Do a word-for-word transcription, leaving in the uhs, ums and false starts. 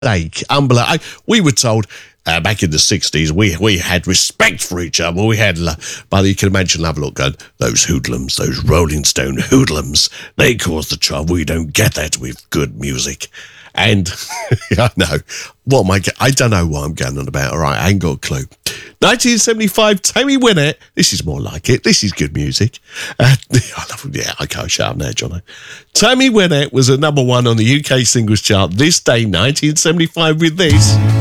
Like, unbelievable. We were told uh, back in the sixties, we we had respect for each other. We had, but you can imagine, have a look, going, those hoodlums, those Rolling Stone hoodlums, they cause the trouble. We don't get that with good music. And I know what am I? I don't know what I'm going on about. All right, I ain't got a clue. nineteen seventy-five, Tammy Wynette. This is more like it. This is good music. Uh, I love it. Yeah, I can't shut up now, Jono. Tammy Wynette was a number one on the U K singles chart this day, nineteen seventy-five, with this.